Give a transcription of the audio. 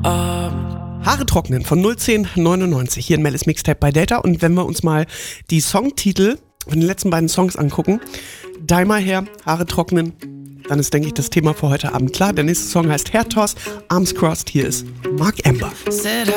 Haare trocknen von 01099 hier in Melis Mixtape bei Data. Und wenn wir uns mal die Songtitel von den letzten beiden Songs angucken, Daimer her, Haare trocknen, dann ist, denke ich, das Thema für heute Abend klar. Der nächste Song heißt Hair Toss, Arms Crossed. Hier ist Mark Amber. Said